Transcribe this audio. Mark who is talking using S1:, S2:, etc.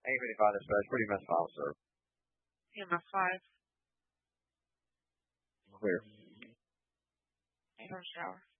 S1: 8:55 dispatch. Pretty mess file, sir.
S2: EMF 5.
S1: Clear.
S2: 8 horse shower.